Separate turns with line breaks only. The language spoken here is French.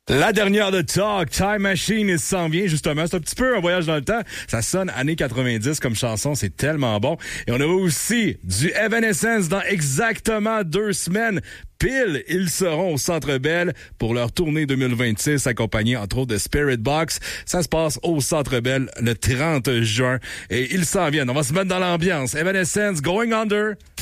La dernière de Talk, Time Machine, il s'en vient justement. C'est un petit peu un voyage dans le temps. Ça sonne années 90 comme chanson, c'est tellement bon. Et on a aussi du Evanescence dans exactement 2 semaines. Pile, ils seront au Centre Bell pour leur tournée 2026, accompagnés entre autres de Spirit Box. Ça se passe au Centre Bell le 30 juin. Et ils s'en viennent. On va se mettre dans l'ambiance. Evanescence, Going Under.